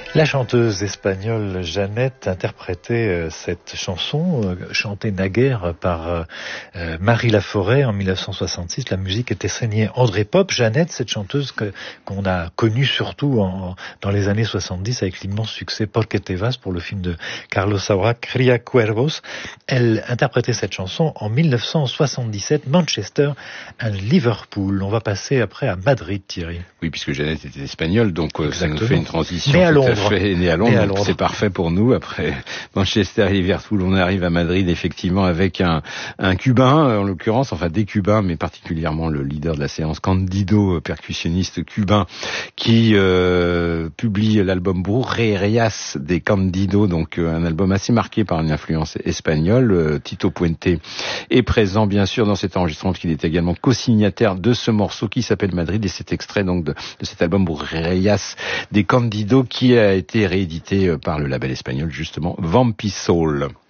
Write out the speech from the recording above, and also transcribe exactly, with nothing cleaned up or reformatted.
La chanteuse espagnole Jeannette interprétait euh, cette chanson, euh, chantée naguère par euh, euh, Marie Laforêt en mille neuf cent soixante-six. La musique était signée André Pop. Jeannette, cette chanteuse que, qu'on a connue surtout en, dans les années soixante-dix avec l'immense succès Porque te vas pour le film de Carlos Saura, Cría Cuervos. Elle interprétait cette chanson en mille neuf cent soixante-dix-sept, Manchester et Liverpool. On va passer après à Madrid, Thierry. Oui, puisque Jeannette était espagnole, donc euh, ça nous fait une transition Mais à tout Londres. à fait née à Londres, Né à donc Londres. c'est parfait pour nous. Après Manchester et Liverpool, on arrive à Madrid effectivement avec un, un Cubain, en l'occurrence, enfin des Cubains, mais particulièrement le leader de la séance, Candido, percussionniste cubain, qui euh, publie l'album Brujerías de Candido, donc euh, un album assez marqué par une influence espagnole. Euh, Tito Puente est présent bien sûr dans cet enregistrement, parce qu'il est également co-signataire de ce morceau qui s'appelle Madrid, et cet extrait donc de, de cet album Brujerías de Candido qui a été réédité par le label espagnol justement Vampi Soul.